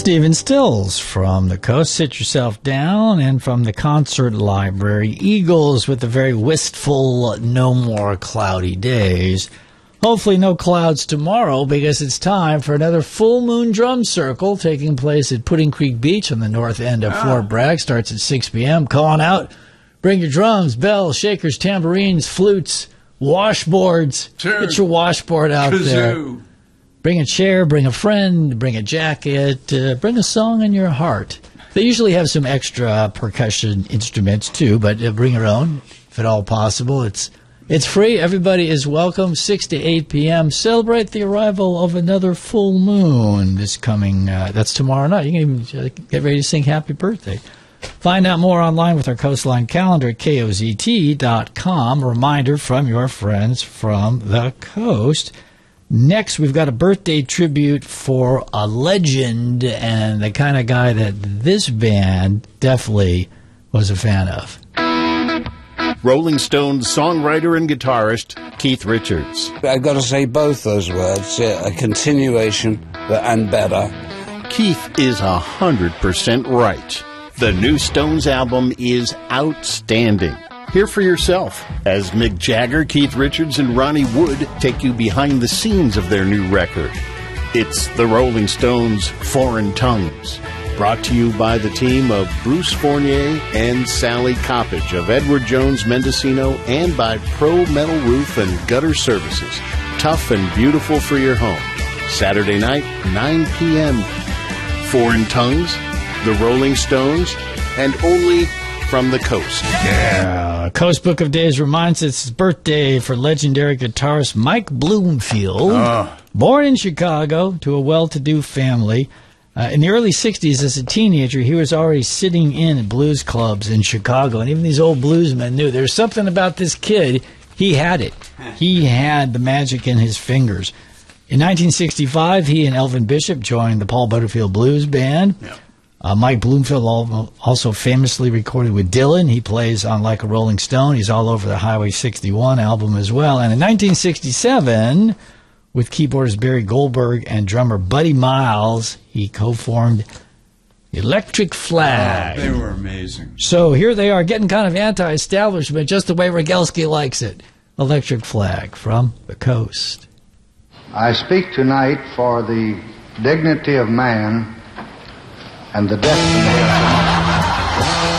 Stephen Stills from the coast. Sit yourself down. And from the concert library, Eagles with the very wistful No More Cloudy Days. Hopefully no clouds tomorrow, because it's time for another full moon drum circle taking place at Pudding Creek Beach on the north end of Fort Bragg. Starts at 6 p.m. Call on out. Bring your drums, bells, shakers, tambourines, flutes, washboards. Sure. Get your washboard out there. Bring a chair, bring a friend, bring a jacket, bring a song in your heart. They usually have some extra percussion instruments too, but bring your own if at all possible. It's free. Everybody is welcome. 6 to 8 p.m. Celebrate the arrival of another full moon this coming, that's tomorrow night. You can even get ready to sing happy birthday. Find out more online with our Coastline calendar at KOZT.com. A reminder from your friends from the coast. Next, we've got a birthday tribute for a legend and the kind of guy that this band definitely was a fan of. Rolling Stones songwriter and guitarist Keith Richards. I've got to say both those words, a continuation and better. Keith is 100% right. The new Stones album is outstanding. Hear for yourself as Mick Jagger, Keith Richards, and Ronnie Wood take you behind the scenes of their new record. It's the Rolling Stones' Foreign Tongues, brought to you by the team of Bruce Fournier and Sally Coppage of Edward Jones Mendocino, and by Pro Metal Roof and Gutter Services. Tough and beautiful for your home. Saturday night, 9 p.m. Foreign Tongues, the Rolling Stones, and only from the coast. Yeah. Coast Book of Days reminds us it's birthday for legendary guitarist Mike Bloomfield. Born in Chicago to a well-to-do family. In the early 60s, as a teenager, he was already sitting in at blues clubs in Chicago. And even these old bluesmen knew there's something about this kid. He had it. He had the magic in his fingers. In 1965, he and Elvin Bishop joined the Paul Butterfield Blues Band. Yeah. Mike Bloomfield also famously recorded with Dylan. He plays on Like a Rolling Stone. He's all over the Highway 61 album as well. And in 1967, with keyboardist Barry Goldberg and drummer Buddy Miles, he co-formed Electric Flag. They were amazing. So here they are, getting kind of anti-establishment, just the way Rogelski likes it. Electric Flag from the coast. I speak tonight for the dignity of man and the destiny of humanity.